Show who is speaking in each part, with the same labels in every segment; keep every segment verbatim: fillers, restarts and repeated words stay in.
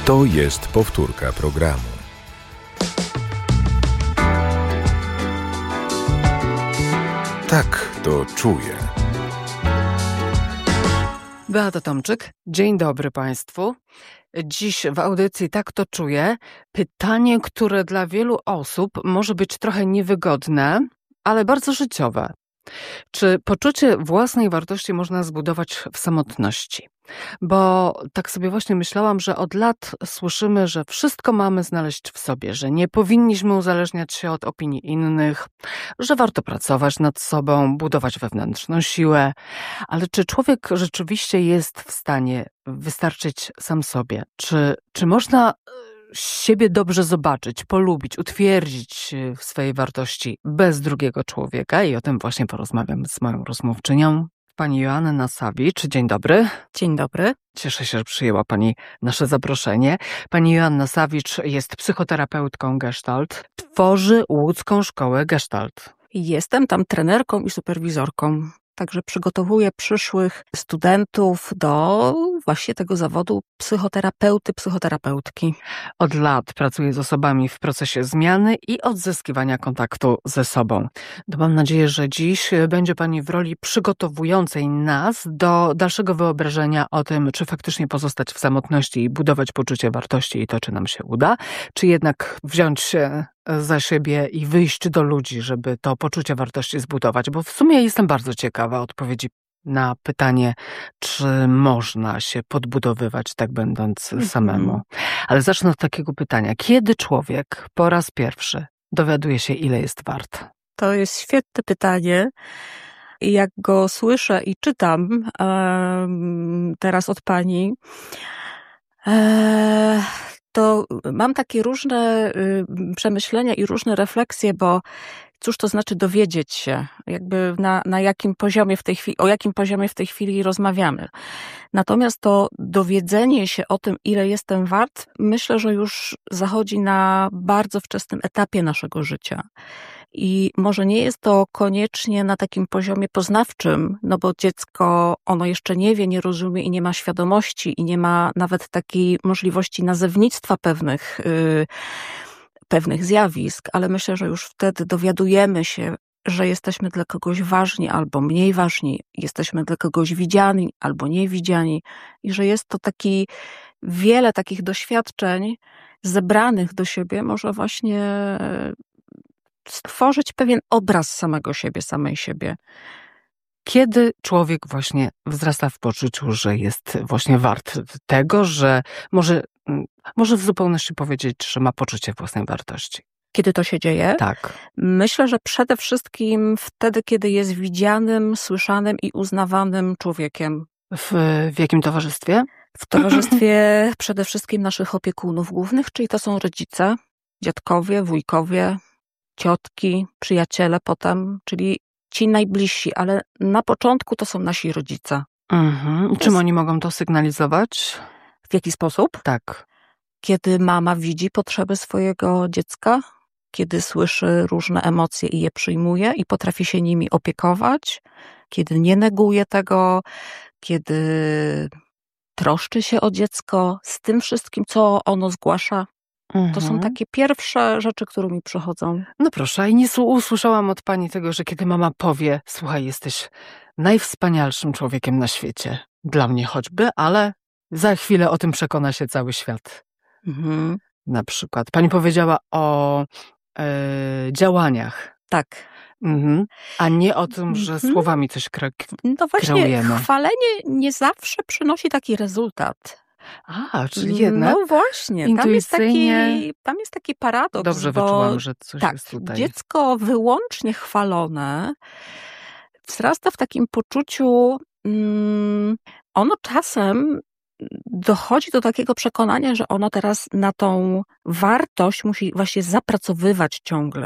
Speaker 1: To jest powtórka programu. Tak to czuję.
Speaker 2: Beata Tomczyk, dzień dobry Państwu. Dziś w audycji Tak to czuję pytanie, które dla wielu osób może być trochę niewygodne, ale bardzo życiowe. Czy poczucie własnej wartości można zbudować w samotności? Bo tak sobie właśnie myślałam, że od lat słyszymy, że wszystko mamy znaleźć w sobie, że nie powinniśmy uzależniać się od opinii innych, że warto pracować nad sobą, budować wewnętrzną siłę. Ale czy człowiek rzeczywiście jest w stanie wystarczyć sam sobie? Czy, czy można siebie dobrze zobaczyć, polubić, utwierdzić w swojej wartości bez drugiego człowieka? I o tym właśnie porozmawiam z moją rozmówczynią, pani Joanna Sawicz. Dzień dobry.
Speaker 3: Dzień dobry.
Speaker 2: Cieszę się, że przyjęła pani nasze zaproszenie. Pani Joanna Sawicz jest psychoterapeutką Gestalt. Tworzy łódzką szkołę Gestalt.
Speaker 3: Jestem tam trenerką i superwizorką. Także przygotowuję przyszłych studentów do właśnie tego zawodu psychoterapeuty, psychoterapeutki.
Speaker 2: Od lat pracuję z osobami w procesie zmiany i odzyskiwania kontaktu ze sobą. To mam nadzieję, że dziś będzie pani w roli przygotowującej nas do dalszego wyobrażenia o tym, czy faktycznie pozostać w samotności i budować poczucie wartości i to, czy nam się uda, czy jednak wziąć się za siebie i wyjść do ludzi, żeby to poczucie wartości zbudować, bo w sumie jestem bardzo ciekawa odpowiedzi na pytanie, czy można się podbudowywać tak będąc mm-hmm. samemu. Ale zacznę od takiego pytania. Kiedy człowiek po raz pierwszy dowiaduje się, ile jest wart?
Speaker 3: To jest świetne pytanie. I jak go słyszę i czytam um, teraz od pani, e, to mam takie różne y, przemyślenia i różne refleksje, bo cóż to znaczy dowiedzieć się, jakby na, na jakim poziomie w tej chwili, o jakim poziomie w tej chwili rozmawiamy. Natomiast to dowiedzenie się o tym, ile jestem wart, myślę, że już zachodzi na bardzo wczesnym etapie naszego życia. I może nie jest to koniecznie na takim poziomie poznawczym, no bo dziecko, ono jeszcze nie wie, nie rozumie i nie ma świadomości i nie ma nawet takiej możliwości nazewnictwa pewnych, yy, pewnych zjawisk, ale myślę, że już wtedy dowiadujemy się, że jesteśmy dla kogoś ważni albo mniej ważni, jesteśmy dla kogoś widziani albo niewidziani i że jest to taki, wiele takich doświadczeń zebranych do siebie może właśnie stworzyć pewien obraz samego siebie, samej siebie.
Speaker 2: Kiedy człowiek właśnie wzrasta w poczuciu, że jest właśnie wart tego, że może, może w zupełności powiedzieć, że ma poczucie własnej wartości?
Speaker 3: Kiedy to się dzieje?
Speaker 2: Tak.
Speaker 3: Myślę, że przede wszystkim wtedy, kiedy jest widzianym, słyszanym i uznawanym człowiekiem.
Speaker 2: W, w jakim towarzystwie?
Speaker 3: W towarzystwie przede wszystkim naszych opiekunów głównych, czyli to są rodzice, dziadkowie, wujkowie, ciotki, przyjaciele potem, czyli ci najbliżsi, ale na początku to są nasi rodzice.
Speaker 2: Mhm. Czym jest... oni mogą to sygnalizować?
Speaker 3: W jaki sposób?
Speaker 2: Tak.
Speaker 3: Kiedy mama widzi potrzeby swojego dziecka, kiedy słyszy różne emocje i je przyjmuje i potrafi się nimi opiekować, kiedy nie neguje tego, kiedy troszczy się o dziecko z tym wszystkim, co ono zgłasza. To są takie pierwsze rzeczy, które mi przychodzą.
Speaker 2: No proszę, i nie usłyszałam od pani tego, że kiedy mama powie, słuchaj, jesteś najwspanialszym człowiekiem na świecie. Dla mnie choćby, ale za chwilę o tym przekona się cały świat. Mhm. Na przykład. Pani powiedziała o e, działaniach.
Speaker 3: Tak.
Speaker 2: Mhm. A nie o tym, że mhm. słowami coś kre-
Speaker 3: No właśnie,
Speaker 2: kreujemy.
Speaker 3: Chwalenie nie zawsze przynosi taki rezultat.
Speaker 2: A, czyli jednak
Speaker 3: no właśnie, tam jest taki, tam jest taki paradoks.
Speaker 2: Dobrze
Speaker 3: bo,
Speaker 2: wyczułam, że coś
Speaker 3: tak,
Speaker 2: jest tutaj.
Speaker 3: Dziecko wyłącznie chwalone wzrasta w takim poczuciu, um, ono czasem dochodzi do takiego przekonania, że ono teraz na tą wartość musi właśnie zapracowywać ciągle.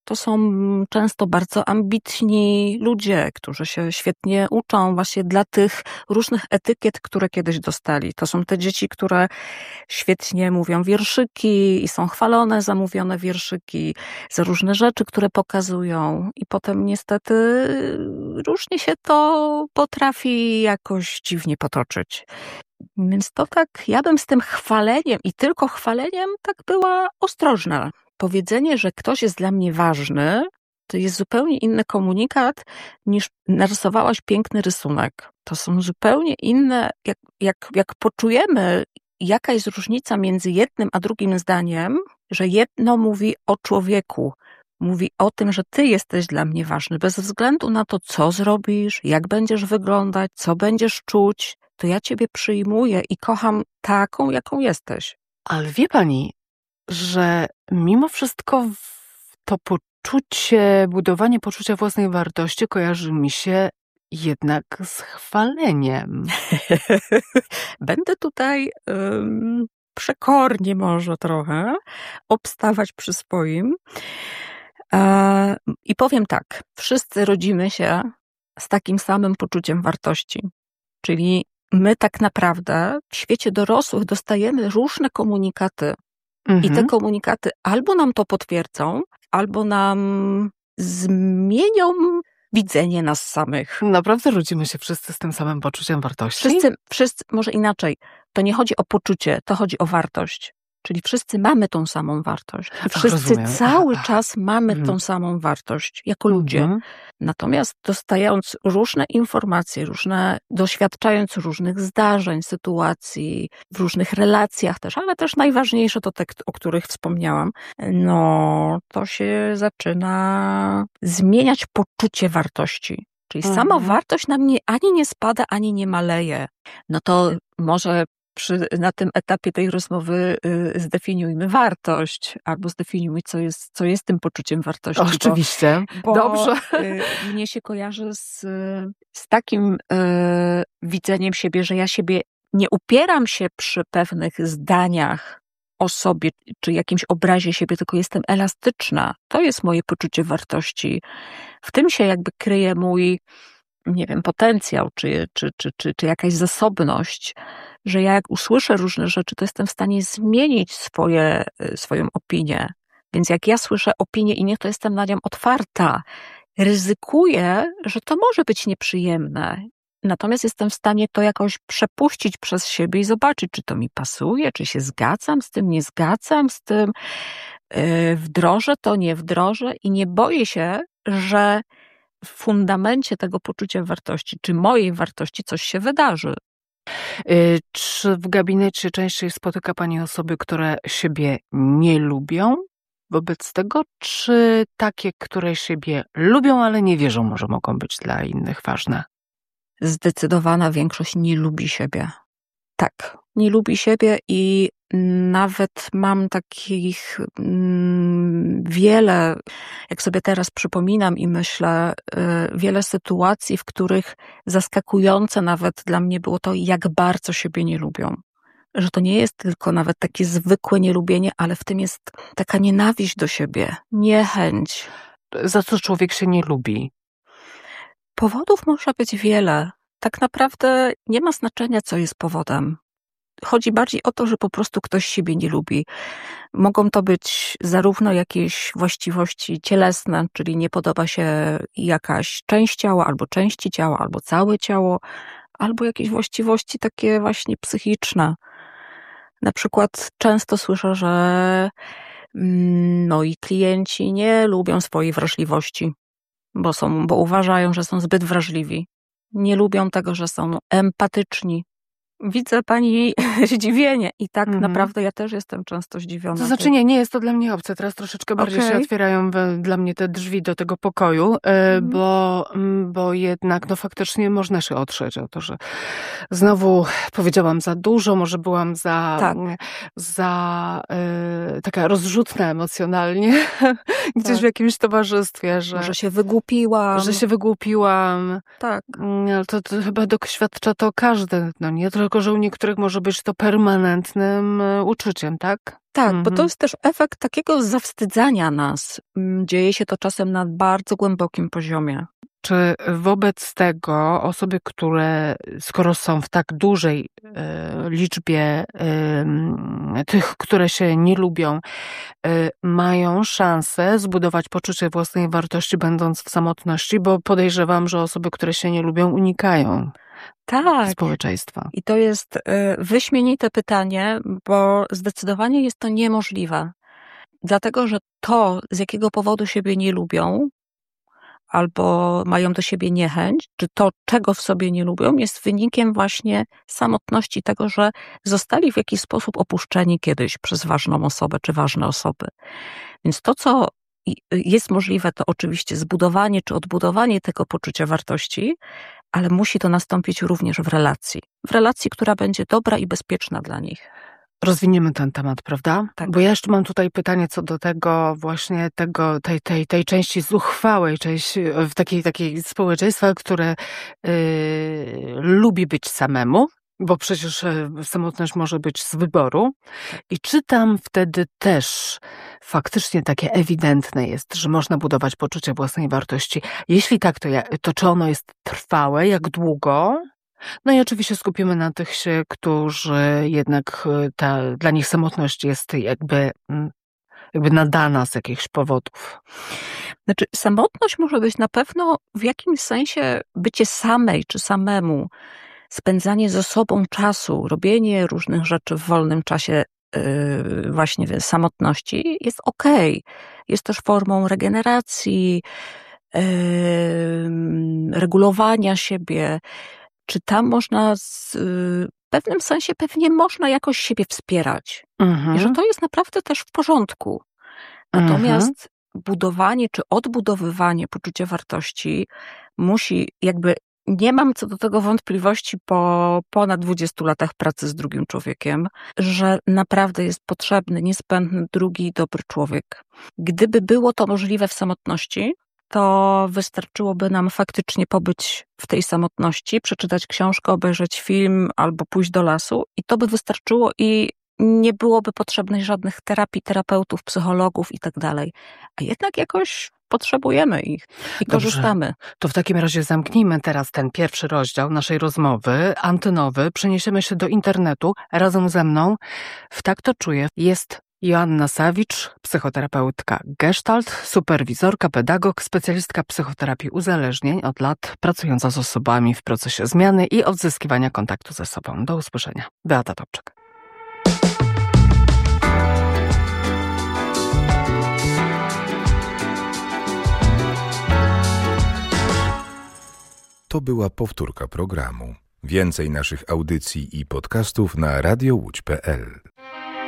Speaker 3: to są często bardzo ambitni ludzie, którzy się świetnie uczą właśnie dla tych różnych etykiet, które kiedyś dostali. To są te dzieci, które świetnie mówią wierszyki i są chwalone za mówione wierszyki, za różne rzeczy, które pokazują i potem niestety różnie się to potrafi jakoś dziwnie potoczyć. Więc to tak, ja bym z tym chwaleniem i tylko chwaleniem tak była ostrożna. Powiedzenie, że ktoś jest dla mnie ważny, to jest zupełnie inny komunikat niż narysowałaś piękny rysunek. To są zupełnie inne, jak, jak, jak poczujemy, jaka jest różnica między jednym a drugim zdaniem, że jedno mówi o człowieku, mówi o tym, że ty jesteś dla mnie ważny, bez względu na to, co zrobisz, jak będziesz wyglądać, co będziesz czuć, to ja ciebie przyjmuję i kocham taką, jaką jesteś.
Speaker 2: Ale wie pani, że mimo wszystko to poczucie, budowanie poczucia własnej wartości kojarzy mi się jednak z chwaleniem.
Speaker 3: Będę tutaj um, przekornie może trochę obstawać przy swoim. E, I powiem tak, wszyscy rodzimy się z takim samym poczuciem wartości. Czyli my tak naprawdę w świecie dorosłych dostajemy różne komunikaty.
Speaker 2: Mhm.
Speaker 3: I te komunikaty albo nam to potwierdzą, albo nam zmienią widzenie nas samych.
Speaker 2: Naprawdę rodzimy się wszyscy z tym samym poczuciem wartości?
Speaker 3: Wszyscy, wszyscy, może inaczej, to nie chodzi o poczucie, to chodzi o wartość. Czyli wszyscy mamy tą samą wartość. I wszyscy
Speaker 2: rozumiem.
Speaker 3: cały
Speaker 2: Ach,
Speaker 3: czas mamy
Speaker 2: mhm.
Speaker 3: tą samą wartość jako ludzie.
Speaker 2: Mhm.
Speaker 3: Natomiast dostając różne informacje, różne, doświadczając różnych zdarzeń, sytuacji, w różnych relacjach też, ale też najważniejsze to te, o których wspomniałam, no to się zaczyna zmieniać poczucie wartości. Czyli
Speaker 2: Mhm.
Speaker 3: sama wartość nam nie, ani nie spada, ani nie maleje. No to może przy, na tym etapie tej rozmowy y, zdefiniujmy wartość, albo zdefiniujmy, co jest, co jest tym poczuciem wartości.
Speaker 2: O, oczywiście.
Speaker 3: Bo, bo
Speaker 2: Dobrze.
Speaker 3: y, mnie się kojarzy z, z takim y, widzeniem siebie, że ja siebie nie upieram się przy pewnych zdaniach o sobie, czy jakimś obrazie siebie, tylko jestem elastyczna. To jest moje poczucie wartości. W tym się jakby kryje mój, nie wiem, potencjał, czy, czy, czy, czy, czy jakaś zasobność, że ja jak usłyszę różne rzeczy, to jestem w stanie zmienić swoje, swoją opinię. Więc jak ja słyszę opinię i nie, to jestem na nią otwarta. Ryzykuję, że to może być nieprzyjemne. Natomiast jestem w stanie to jakoś przepuścić przez siebie i zobaczyć, czy to mi pasuje, czy się zgadzam z tym, nie zgadzam z tym, yy, wdrożę to, nie wdrożę i nie boję się, że w fundamencie tego poczucia wartości, czy mojej wartości coś się wydarzy.
Speaker 2: Y, Czy w gabinecie częściej spotyka pani osoby, które siebie nie lubią wobec tego, czy takie, które siebie lubią, ale nie wierzą, może mogą być dla innych ważne?
Speaker 3: Zdecydowana większość nie lubi siebie. Tak, nie lubi siebie i nawet mam takich mm, wiele, jak sobie teraz przypominam i myślę, y, wiele sytuacji, w których zaskakujące nawet dla mnie było to, jak bardzo siebie nie lubią. Że to nie jest tylko nawet takie zwykłe nielubienie, ale w tym jest taka nienawiść do siebie, niechęć.
Speaker 2: Za co człowiek się nie lubi?
Speaker 3: Powodów może być wiele. Tak naprawdę nie ma znaczenia, co jest powodem. Chodzi bardziej o to, że po prostu ktoś siebie nie lubi. Mogą to być zarówno jakieś właściwości cielesne, czyli nie podoba się jakaś część ciała, albo części ciała, albo całe ciało, albo jakieś właściwości takie właśnie psychiczne. Na przykład często słyszę, że moi klienci nie lubią swojej wrażliwości, bo są, bo uważają, że są zbyt wrażliwi. Nie lubią tego, że są empatyczni. Widzę pani zdziwienie i tak
Speaker 2: Mhm.
Speaker 3: naprawdę ja też jestem często zdziwiona.
Speaker 2: To znaczy nie, nie jest to dla mnie obce. Teraz troszeczkę bardziej
Speaker 3: Okej.
Speaker 2: się otwierają we, dla mnie te drzwi do tego pokoju, e,
Speaker 3: Mhm.
Speaker 2: bo, mm, bo jednak no faktycznie można się otrzeć o to, że znowu powiedziałam za dużo, może byłam za,
Speaker 3: Tak.
Speaker 2: za e, taka rozrzutna emocjonalnie gdzieś
Speaker 3: Tak.
Speaker 2: w jakimś towarzystwie, że,
Speaker 3: Że się wygłupiłam.
Speaker 2: że się wygłupiłam.
Speaker 3: Tak.
Speaker 2: Mm, Ale to, to chyba doświadcza to każdy, no nie tylko tylko że u niektórych może być to permanentnym uczuciem, tak?
Speaker 3: Tak,
Speaker 2: mhm.
Speaker 3: bo to jest też efekt takiego zawstydzania nas. Dzieje się to czasem na bardzo głębokim poziomie.
Speaker 2: Czy wobec tego osoby, które, skoro są w tak dużej y, liczbie y, tych, które się nie lubią, y, mają szansę zbudować poczucie własnej wartości, będąc w samotności? Bo podejrzewam, że osoby, które się nie lubią, unikają
Speaker 3: tak.
Speaker 2: społeczeństwa.
Speaker 3: I to jest y, wyśmienite pytanie, bo zdecydowanie jest to niemożliwe. Dlatego, że to, z jakiego powodu siebie nie lubią, albo mają do siebie niechęć, czy to, czego w sobie nie lubią, jest wynikiem właśnie samotności, tego, że zostali w jakiś sposób opuszczeni kiedyś przez ważną osobę, czy ważne osoby. Więc to, co jest możliwe, to oczywiście zbudowanie, czy odbudowanie tego poczucia wartości, ale musi to nastąpić również w relacji. W relacji, która będzie dobra i bezpieczna dla nich.
Speaker 2: Rozwiniemy ten temat, prawda?
Speaker 3: Tak.
Speaker 2: Bo ja jeszcze mam tutaj pytanie co do tego właśnie tego, tej, tej, tej części zuchwałej, części w takiej, takiej społeczeństwa, które yy, lubi być samemu, bo przecież samotność może być z wyboru. I czy tam wtedy też faktycznie takie ewidentne jest, że można budować poczucie własnej wartości? Jeśli tak, to, ja, to czy ono jest trwałe, jak długo? No i oczywiście skupimy na tych się, którzy jednak ta, dla nich samotność jest jakby, jakby nadana z jakichś powodów.
Speaker 3: Znaczy, samotność może być na pewno w jakimś sensie bycie samej czy samemu, spędzanie ze sobą czasu, robienie różnych rzeczy w wolnym czasie yy, właśnie samotności jest okej. Jest też formą regeneracji, yy, regulowania siebie. Czy tam można z, w pewnym sensie pewnie można jakoś siebie wspierać.
Speaker 2: Mhm.
Speaker 3: I że to jest naprawdę też w porządku. Natomiast mhm. budowanie czy odbudowywanie poczucia wartości musi jakby, nie mam co do tego wątpliwości po ponad dwudziestu latach pracy z drugim człowiekiem, że naprawdę jest potrzebny, niezbędny drugi dobry człowiek. Gdyby było to możliwe w samotności, to wystarczyłoby nam faktycznie pobyć w tej samotności, przeczytać książkę, obejrzeć film albo pójść do lasu i to by wystarczyło i nie byłoby potrzebnych żadnych terapii, terapeutów, psychologów i tak dalej. A jednak jakoś potrzebujemy ich i
Speaker 2: Dobrze.
Speaker 3: Korzystamy.
Speaker 2: To w takim razie zamknijmy teraz ten pierwszy rozdział naszej rozmowy, antynowy. Przeniesiemy się do internetu. Razem ze mną w Tak to czuję jest Joanna Sawicz, psychoterapeutka Gestalt, superwizorka, pedagog, specjalistka psychoterapii uzależnień, od lat pracująca z osobami w procesie zmiany i odzyskiwania kontaktu ze sobą. Do usłyszenia. Beata Topczyk.
Speaker 1: To była powtórka programu. Więcej naszych audycji i podcastów na radio łódź kropka pe el.